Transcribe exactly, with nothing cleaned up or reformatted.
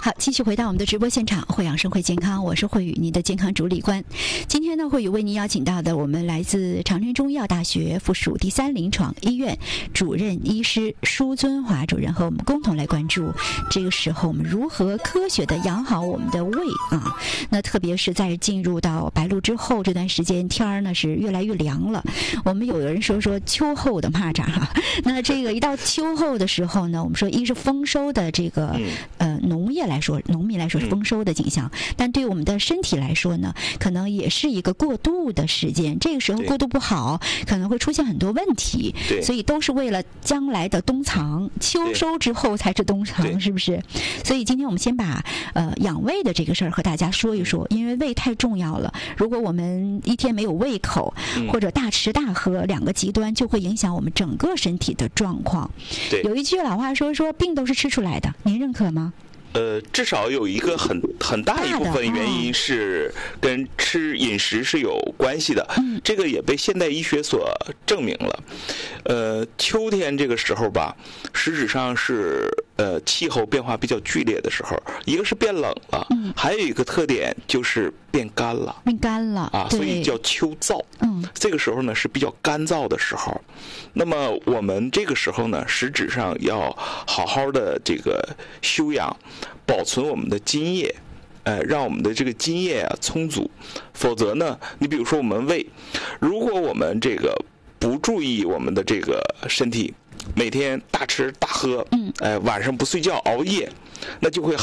好，继续回到我们的直播现场，慧养生会健康，我是慧宇，您的健康主理官。今天呢，慧宇为您邀请到的，我们来自长春中医药大学附属第三临床医院主任医师舒尊华主任和我们共同来关注这个时候我们如何科学的养好我们的胃啊。那特别是在进入到白露之后这段时间，天儿呢是越来越凉了。我们有人说说秋后的蚂蚱哈，那这个一到秋后的时候呢，我们说一是丰收的这个呃农业来说，农民来说是丰收的景象，但对于我们的身体来说呢，可能也是一个过渡的时间。这个时候过渡不好，可能会出现很多问题。所以都是为了将来的冬藏，秋收之后才是冬藏，是不是？所以今天我们先把呃养胃的这个事儿和大家说一说，因为胃太重要了。如果我们一天没有胃口，或者大吃大喝，两个极端就会影响我们整个身体的状况。 对， 有一句老话说说病都是吃出来的，您认可吗？ 呃，至少有一个很很大一部分原因是跟吃饮食是有关系的， 嗯、 这个也被现代医学所证明了。呃，秋天这个时候吧，实质上是呃气候变化比较剧烈的时候，一个是变冷了， 嗯、 还有一个特点就是变干了， 变干了啊，所以叫秋燥。 嗯， 这个时候呢是比较干燥的时候，那么我们这个时候呢，实质上要好好的这个休养。保存我们的津液，呃，让我们的这个津液啊充足，否则呢，你比如说我们胃，如果我们这个不注意我们的这个身体，每天大吃大喝， 嗯， 哎、呃，晚上不睡觉熬夜，那就会